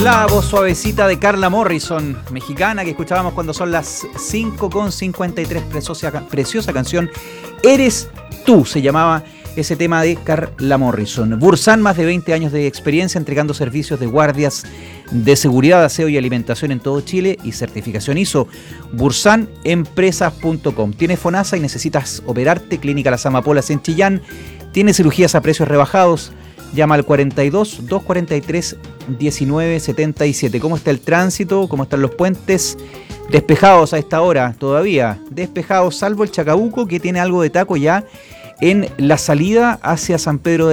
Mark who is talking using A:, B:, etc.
A: La voz suavecita de Carla Morrison, mexicana, que escuchábamos cuando son las 5:53, preciosa canción. Eres tú, se llamaba ese tema de Carla Morrison. Bursan, más de 20 años de experiencia entregando servicios de guardias de seguridad, aseo y alimentación en todo Chile y certificación ISO. bursanempresas.com. ¿Tienes FONASA y necesitas operarte? Clínica Las Amapolas en Chillán. ¿Tiene cirugías a precios rebajados? Llama al 42-243-1977. ¿Cómo está el tránsito? ¿Cómo están los puentes? Despejados a esta hora todavía. Despejados, salvo el Chacabuco, que tiene algo de taco ya en la salida hacia San Pedro de